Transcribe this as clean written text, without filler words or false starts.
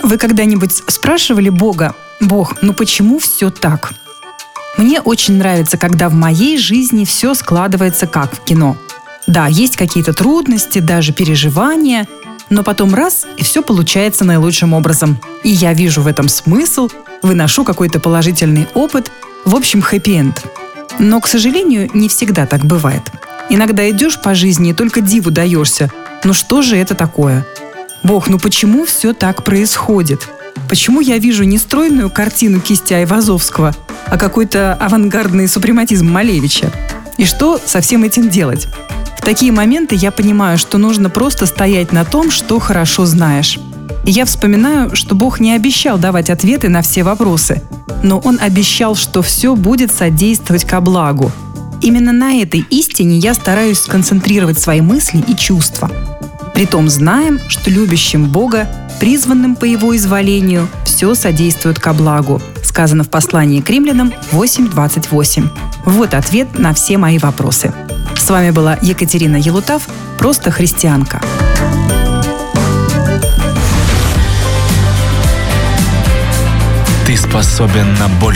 Вы когда-нибудь спрашивали Бога: «Бог, ну почему все так?» Мне очень нравится, когда в моей жизни все складывается как в кино. Да, есть какие-то трудности, даже переживания, но потом раз, и все получается наилучшим образом. И я вижу в этом смысл, выношу какой-то положительный опыт, в общем, хэппи-энд. Но, к сожалению, не всегда так бывает. Иногда идешь по жизни и только диву даешься. Ну что же это такое? Бог, ну почему все так происходит? Почему я вижу не стройную картину кисти Айвазовского, а какой-то авангардный супрематизм Малевича? И что со всем этим делать? В такие моменты я понимаю, что нужно просто стоять на том, что хорошо знаешь. И я вспоминаю, что Бог не обещал давать ответы на все вопросы, но Он обещал, что все будет содействовать ко благу. Именно на этой истине я стараюсь сконцентрировать свои мысли и чувства. Притом знаем, что любящим Бога, призванным по Его изволению, все содействует ко благу. Сказано в послании к Римлянам 8:28. Вот ответ на все мои вопросы. С вами была Екатерина Елутав, просто христианка. Ты способен на больше.